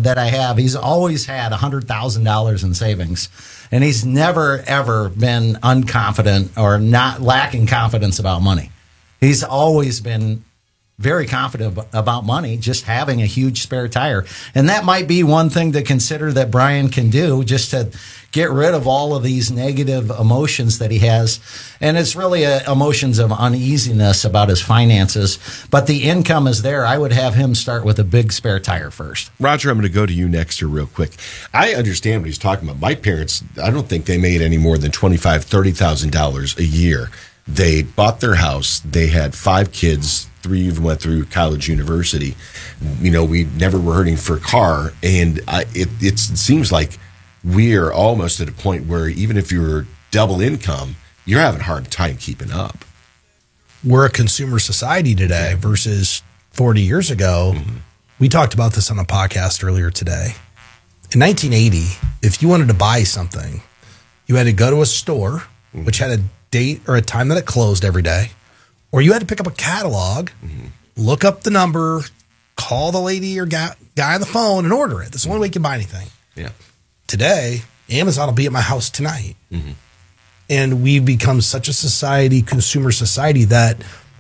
that I have, he's always had $100,000 in savings. And he's never, ever been unconfident or not lacking confidence about money. He's always been very confident about money, just having a huge spare tire. And that might be one thing to consider that Brian can do, just to get rid of all of these negative emotions that he has. And it's really emotions of uneasiness about his finances. But the income is there. I would have him start with a big spare tire first. Roger, I'm going to go to you next here real quick. I understand what he's talking about. My parents, I don't think they made any more than $25,000, $30,000 a year. They bought their house. They had 5 kids. 3 even went through college, university. We never were hurting for a car. And it seems like we are almost at a point where even if you're double income, you're having a hard time keeping up. We're a consumer society today versus 40 years ago. Mm-hmm. We talked about this on a podcast earlier today. In 1980, if you wanted to buy something, you had to go to a store, which had a date or a time that it closed every day, or you had to pick up a catalog, look up the number, call the lady or guy on the phone and order it. That's the only way you can buy anything. Yeah. Today, Amazon will be at my house tonight. Mm-hmm. And we've become such a society, consumer society, that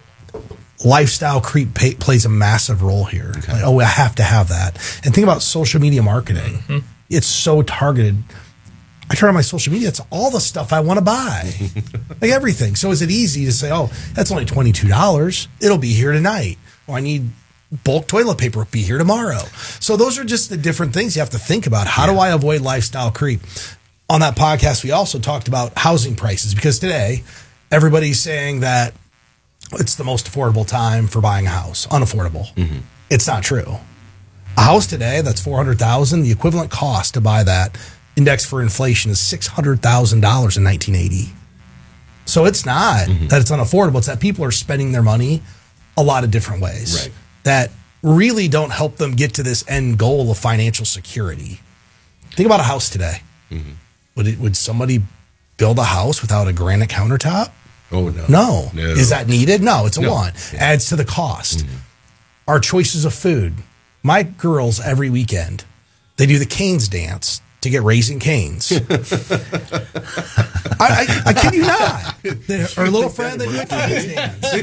lifestyle creep plays a massive role here. Okay. Like, I have to have that. And think about social media marketing. Mm-hmm. It's so targeted. I turn on my social media, it's all the stuff I want to buy. Like everything. So is it easy to say, that's only $22. It'll be here tonight. Or I need bulk toilet paper, it'll be here tomorrow. So those are just the different things you have to think about. How do I avoid lifestyle creep? On that podcast, we also talked about housing prices, because today everybody's saying that it's the most affordable time for buying a house. Unaffordable. Mm-hmm. It's not true. A house today that's $400,000, the equivalent cost to buy that, index for inflation, is $600,000 in 1980. So it's not that it's unaffordable. It's that people are spending their money a lot of different ways that really don't help them get to this end goal of financial security. Think about a house today. Mm-hmm. Would somebody build a house without a granite countertop? Oh, no. No. Is that needed? No, it's a want. Yeah. Adds to the cost. Mm-hmm. Our choices of food. My girls, every weekend, they do the Cane's dance to get Raising Cane's. I kid you not. Our little friend, they do the Cane's dance.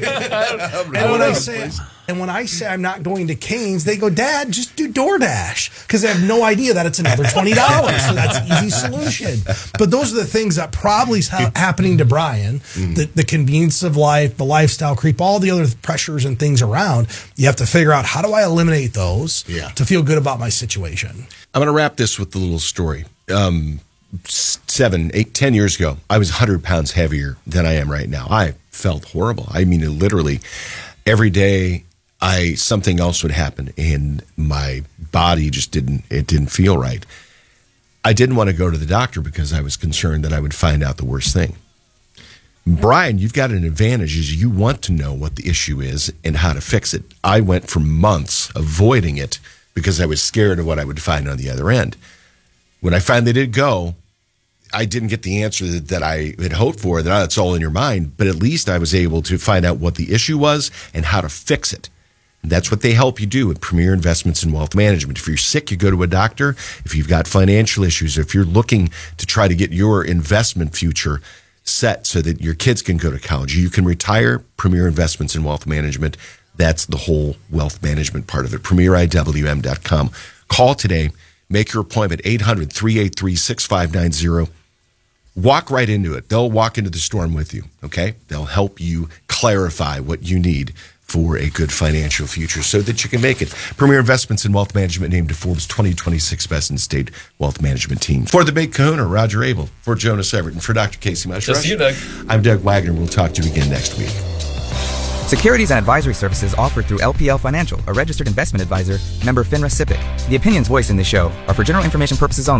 And when I say I'm not going to Cane's, they go, Dad, just do DoorDash, because they have no idea that it's another $20. So that's an easy solution. But those are the things that probably is happening to Brian. The convenience of life, the lifestyle creep, all the other pressures and things around. You have to figure out, how do I eliminate those to feel good about my situation? I'm going to wrap this with a little story. 7, 8, 10 years ago, I was 100 pounds heavier than I am right now. I felt horrible. I mean, literally every day something else would happen and my body just didn't feel right. I didn't want to go to the doctor because I was concerned that I would find out the worst thing. Brian, you've got an advantage, is you want to know what the issue is and how to fix it. I went for months avoiding it because I was scared of what I would find on the other end. When I finally did go, I didn't get the answer that I had hoped for, that it's all in your mind, but at least I was able to find out what the issue was and how to fix it. And that's what they help you do at Premier Investments in Wealth Management. If you're sick, you go to a doctor. If you've got financial issues, if you're looking to try to get your investment future set so that your kids can go to college, you can retire. Premier Investments in Wealth Management. That's the whole wealth management part of it. PremierIWM.com. Call today. Make your appointment, 800-383-6590. Walk right into it. They'll walk into the storm with you, okay? They'll help you clarify what you need for a good financial future so that you can make it. Premier Investments in Wealth Management named to Forbes 2026 Best in State Wealth Management Team. For the Big Kahuna, Roger Abel. For Jonas Everett. And for Dr. Casey Mushrush. Just you, Doug. I'm Doug Wagner. We'll talk to you again next week. Securities and advisory services offered through LPL Financial, a registered investment advisor, member FINRA SIPC. The opinions voiced in this show are for general information purposes only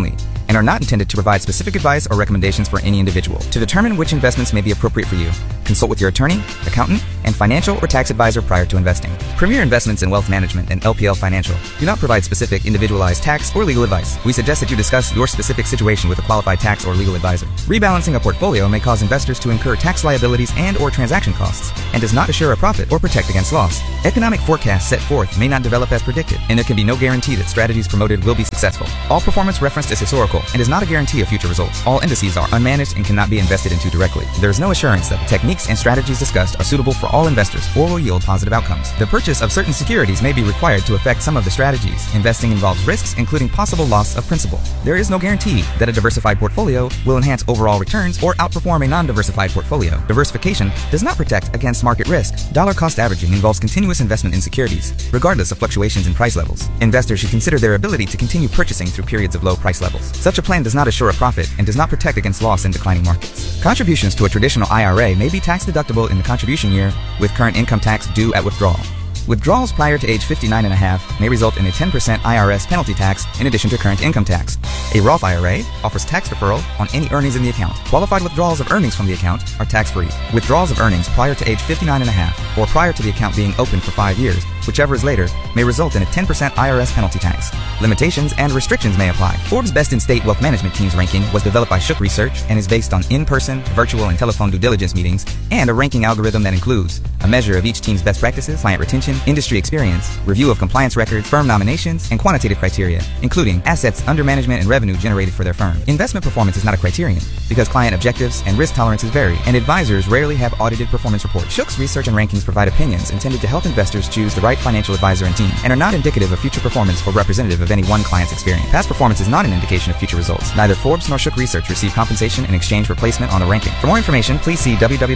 and are not intended to provide specific advice or recommendations for any individual. To determine which investments may be appropriate for you, consult with your attorney, accountant, and financial or tax advisor prior to investing. Premier Investments in Wealth Management and LPL Financial do not provide specific individualized tax or legal advice. We suggest that you discuss your specific situation with a qualified tax or legal advisor. Rebalancing a portfolio may cause investors to incur tax liabilities and or transaction costs and does not assure a profit or protect against loss. Economic forecasts set forth may not develop as predicted, and there can be no guarantee that strategies promoted will be successful. All performance referenced is historical and is not a guarantee of future results. All indices are unmanaged and cannot be invested into directly. There is no assurance that the techniques and strategies discussed are suitable for all investors or will yield positive outcomes. The purchase of certain securities may be required to affect some of the strategies. Investing involves risks, including possible loss of principal. There is no guarantee that a diversified portfolio will enhance overall returns or outperform a non-diversified portfolio. Diversification does not protect against market risk. Dollar cost averaging involves continuous investment in securities, regardless of fluctuations in price levels. Investors should consider their ability to continue purchasing through periods of low price levels. Such a plan does not assure a profit and does not protect against loss in declining markets. Contributions to a traditional IRA may be tax deductible in the contribution year, with current income tax due at withdrawal. Withdrawals prior to age 59.5 may result in a 10% IRS penalty tax in addition to current income tax. A Roth IRA offers tax deferral on any earnings in the account. Qualified withdrawals of earnings from the account are tax-free. Withdrawals of earnings prior to age 59.5 or prior to the account being open for 5 years, whichever is later, may result in a 10% IRS penalty tax. Limitations and restrictions may apply. Forbes' Best in State Wealth Management Team's ranking was developed by Shook Research and is based on in-person, virtual, and telephone due diligence meetings and a ranking algorithm that includes a measure of each team's best practices, client retention, industry experience, review of compliance records, firm nominations, and quantitative criteria, including assets under management and revenue generated for their firm. Investment performance is not a criterion because client objectives and risk tolerances vary, and advisors rarely have audited performance reports. Shook's research and rankings provide opinions intended to help investors choose the right financial advisor and team, and are not indicative of future performance or representative of any one client's experience. Past performance is not an indication of future results. Neither Forbes nor Shook Research receive compensation in exchange for placement on the ranking. For more information, please see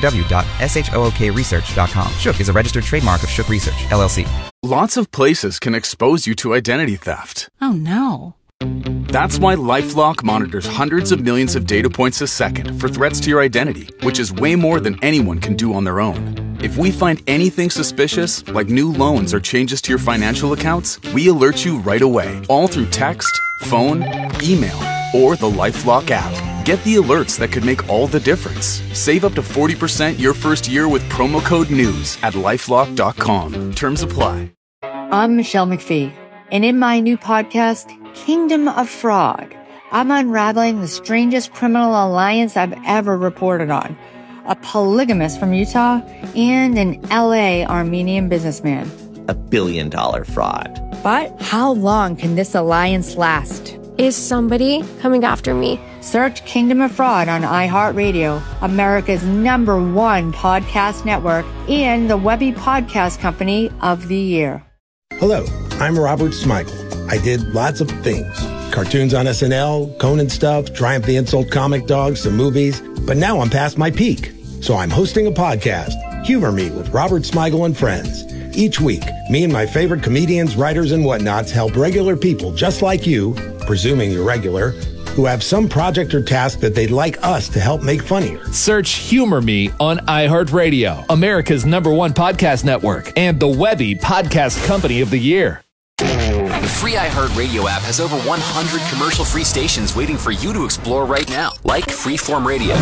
www.shookresearch.com. Shook is a registered trademark of Shook Research, LLC. Lots of places can expose you to identity theft. Oh no. That's why LifeLock monitors hundreds of millions of data points a second for threats to your identity, which is way more than anyone can do on their own. If we find anything suspicious, like new loans or changes to your financial accounts, we alert you right away, all through text, phone, email, or the LifeLock app. Get the alerts that could make all the difference. Save up to 40% your first year with promo code NEWS at LifeLock.com. Terms apply. I'm Michelle McPhee, and in my new podcast, Kingdom of Fraud, I'm unraveling the strangest criminal alliance I've ever reported on. A polygamist from Utah and an LA Armenian businessman. $1 billion fraud. But how long can this alliance last? Is somebody coming after me? Search Kingdom of Fraud on iHeartRadio, America's #1 podcast network, and the Webby Podcast Company of the Year. Hello, I'm Robert Smigel. I did lots of things. Cartoons on SNL, Conan stuff, Triumph the Insult Comic Dog, some movies. But now I'm past my peak. So I'm hosting a podcast, Humor Me with Robert Smigel and Friends. Each week, me and my favorite comedians, writers, and whatnots help regular people just like you, presuming you're regular, who have some project or task that they'd like us to help make funnier. Search Humor Me on iHeartRadio, America's #1 podcast network, and the Webby Podcast Company of the Year. The free iHeartRadio app has over 100 commercial-free stations waiting for you to explore right now, like Freeform Radio,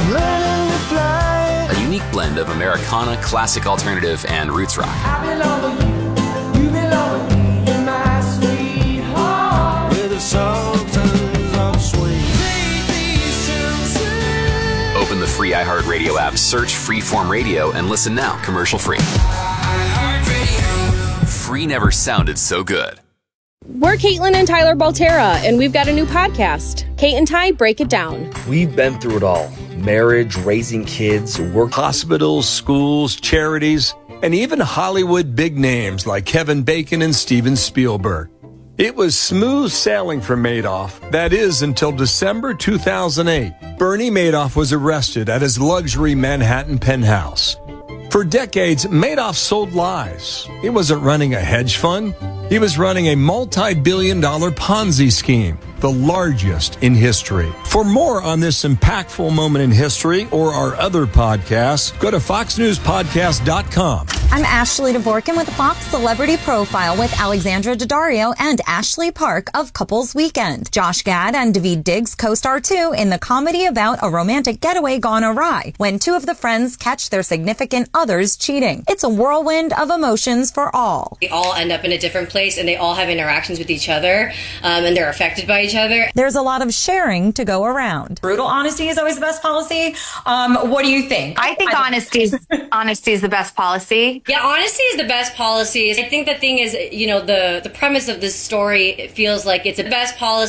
a unique blend of Americana, classic alternative, and roots rock. Open the free iHeartRadio app, search Freeform Radio, and listen now, commercial-free. Free never sounded so good. We're Caitlin and Tyler Baltera, and we've got a new podcast, Kate and Ty Break It Down. We've been through it all. Marriage, raising kids, work. Hospitals, schools, charities, and even Hollywood big names like Kevin Bacon and Steven Spielberg. It was smooth sailing for Madoff. That is, until December 2008. Bernie Madoff was arrested at his luxury Manhattan penthouse. For decades, Madoff sold lies. He wasn't running a hedge fund. He was running a multi-billion-dollar Ponzi scheme, the largest in history. For more on this impactful moment in history or our other podcasts, go to foxnewspodcast.com. I'm Ashley Dvorkin with Fox Celebrity Profile with Alexandra Daddario and Ashley Park of Couples Weekend. Josh Gad and Daveed Diggs co-star too in the comedy about a romantic getaway gone awry when two of the friends catch their significant others cheating. It's a whirlwind of emotions for all. They all end up in a different place and they all have interactions with each other and they're affected by each other. There's a lot of sharing to go around. Brutal honesty is always the best policy. What do you think? I think honesty is the best policy. Yeah, honesty is the best policy. I think the thing is, the premise of this story, it feels like it's the best policy.